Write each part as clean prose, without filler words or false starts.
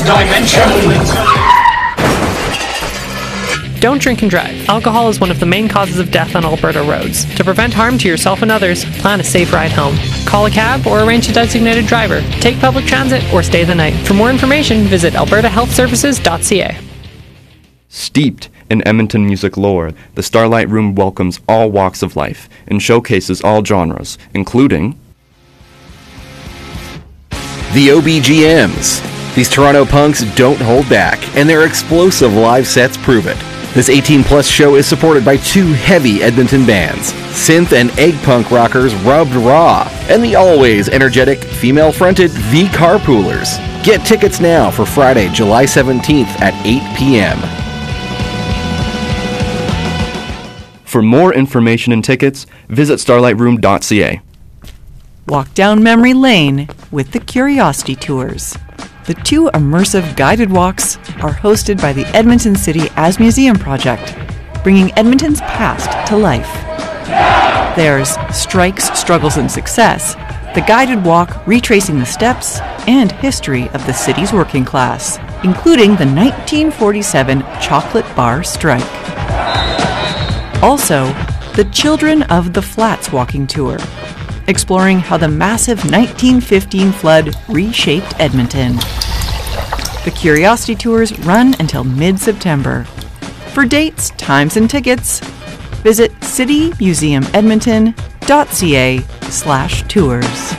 Don't drink and drive. Alcohol is one of the main causes of death on Alberta roads. To prevent harm to yourself and others, plan a safe ride home. Call a cab or arrange a designated driver. Take public transit or stay the night. For more information, visit albertahealthservices.ca. Steeped in Edmonton music lore, the Starlight Room welcomes all walks of life and showcases all genres, including the OBGMs. These Toronto punks don't hold back, and their explosive live sets prove it. This 18-plus show is supported by two heavy Edmonton bands, synth and egg punk rockers Rubbed Raw, and the always energetic, female-fronted V Carpoolers. Get tickets now for Friday, July 17th at 8 p.m. For more information and tickets, visit starlightroom.ca. Walk down memory lane with the Curiosity Tours. The two immersive guided walks are hosted by the Edmonton City as Museum Project, bringing Edmonton's past to life. There's Strikes, Struggles, and Success, the guided walk retracing the steps and history of the city's working class, including the 1947 chocolate bar strike. Also, the Children of the Flats walking tour, exploring how the massive 1915 flood reshaped Edmonton. The Curiosity Tours run until mid-September. For dates, times, and tickets, visit citymuseumedmonton.ca/tours.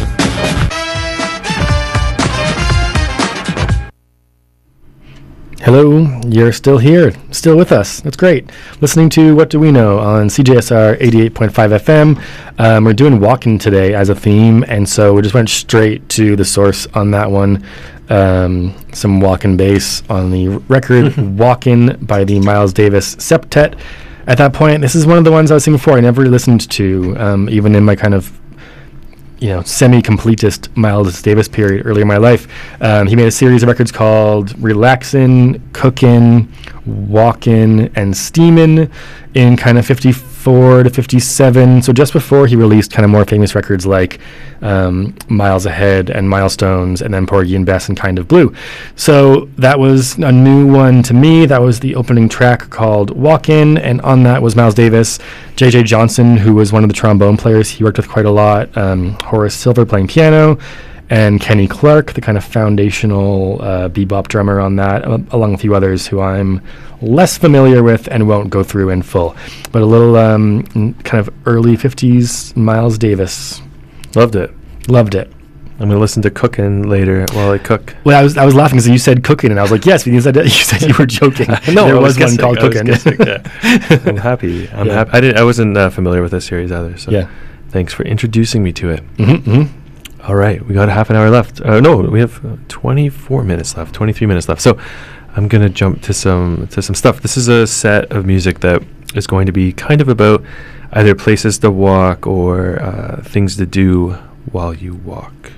Hello, you're still here, still with us. That's great. Listening to What Do We Know on CJSR 88.5 FM. We're doing Walkin' today as a theme, and so we just went straight to the source on that one. Some Walkin' bass on the record, Walkin' by the Miles Davis Septet. At that point, this is one of the ones I was singing before I never listened to, even in my kind of semi-completist Miles Davis period earlier in my life. He made a series of records called Relaxin', Cookin', Walkin', and Steamin' in kind of 54 to 57. So just before he released kind of more famous records like Miles Ahead and Milestones and then Porgy and Bess and Kind of Blue. So that was a new one to me. That was the opening track called Walkin', and on that was Miles Davis, J.J. Johnson, who was one of the trombone players he worked with quite a lot, Horace Silver playing piano, and Kenny Clark, the kind of foundational bebop drummer on that, along with a few others who I'm less familiar with and won't go through in full. But a little kind of early 50s Miles Davis. Loved it. I'm going to listen to Cookin' later while I cook. Well, I was laughing because you said cooking, and I was like, yes, you said you were joking. No, there was one called Cookin'. I'm happy. I'm happy. I wasn't familiar with this series either, so thanks for introducing me to it. All right, we got a half an hour left. No, we have 24 minutes left, 23 minutes left. So I'm going to jump to some stuff. This is a set of music that is going to be kind of about either places to walk or things to do while you walk.